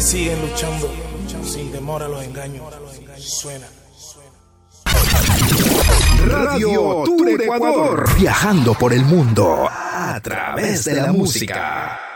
Siguen luchando sin temor a los engaños. Suena. Radio Tour Ecuador. Viajando por el mundo a través de la música.